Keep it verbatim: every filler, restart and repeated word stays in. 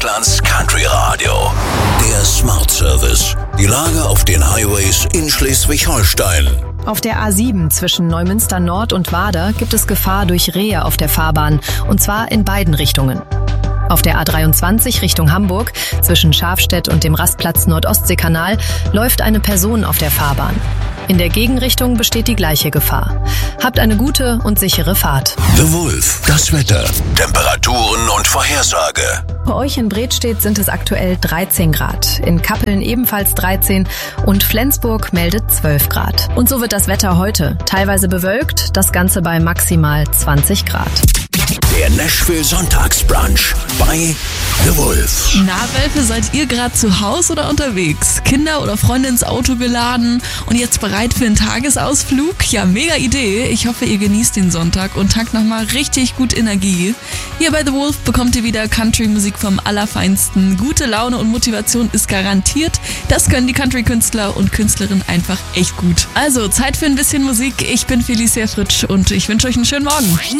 Deutschlands Country Radio. Der Smart Service. Die Lage auf den Highways in Schleswig-Holstein. Auf der A sieben zwischen Neumünster Nord und Wader gibt es Gefahr durch Rehe auf der Fahrbahn, und zwar in beiden Richtungen. Auf der A dreiundzwanzig Richtung Hamburg zwischen Schafstedt und dem Rastplatz Nordostseekanal läuft eine Person auf der Fahrbahn. In der Gegenrichtung besteht die gleiche Gefahr. Habt eine gute und sichere Fahrt. The Wolf, das Wetter, Temperaturen und Vorhersage. Bei euch in Bredstedt sind es aktuell dreizehn Grad, in Kappeln ebenfalls dreizehn und Flensburg meldet zwölf Grad. Und so wird das Wetter heute, teilweise bewölkt, das Ganze bei maximal zwanzig Grad. Der Nashville Sonntagsbrunch bei The Wolf. Na, Wölfe, seid ihr gerade zu Hause oder unterwegs? Kinder oder Freunde ins Auto geladen und jetzt bereit für einen Tagesausflug? Ja, mega Idee. Ich hoffe, ihr genießt den Sonntag und tankt nochmal richtig gut Energie. Hier bei The Wolf bekommt ihr wieder Country-Musik vom Allerfeinsten. Gute Laune und Motivation ist garantiert. Das können die Country-Künstler und Künstlerinnen einfach echt gut. Also, Zeit für ein bisschen Musik. Ich bin Felicia Fritsch und ich wünsche euch einen schönen Morgen.